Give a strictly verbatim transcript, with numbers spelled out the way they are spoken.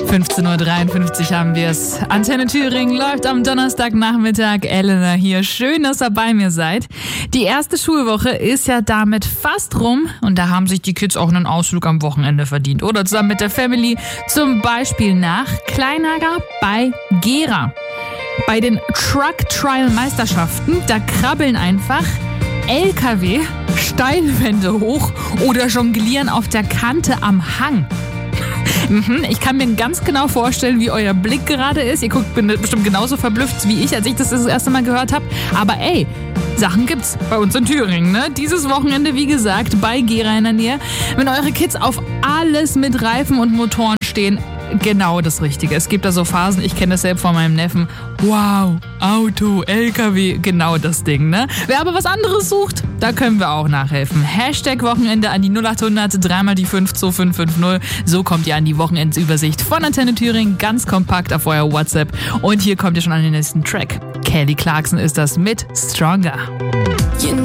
fünfzehn Uhr dreiundfünfzig haben wir es. Antenne Thüringen läuft am Donnerstagnachmittag. Elena hier. Schön, dass ihr bei mir seid. Die erste Schulwoche ist ja damit fast rum und da haben sich die Kids auch einen Ausflug am Wochenende verdient. Oder zusammen mit der Family, zum Beispiel nach Kleinager bei Gera. Bei den Truck Trial Meisterschaften, da krabbeln einfach L K W Steilwände hoch oder jonglieren auf der Kante am Hang. Ich kann mir ganz genau vorstellen, wie euer Blick gerade ist. Ihr guckt bestimmt genauso verblüfft wie ich, als ich das das erste Mal gehört habe. Aber ey, Sachen gibt's bei uns in Thüringen, ne? Dieses Wochenende, wie gesagt, bei Gera in der Nähe. Wenn eure Kids auf alles mit Reifen und Motoren stehen, genau das Richtige. Es gibt da so Phasen, ich kenne das selbst von meinem Neffen. Wow, Auto, L K W, genau das Ding, ne? Wer aber was anderes sucht, da können wir auch nachhelfen. Hashtag Wochenende an die null acht hundert, dreimal die fünf zwei fünf fünf null. So kommt ihr an die Wochenendsübersicht von Antenne Thüringen, ganz kompakt auf euer WhatsApp. Und hier kommt ihr schon an den nächsten Track. Kelly Clarkson ist das mit Stronger.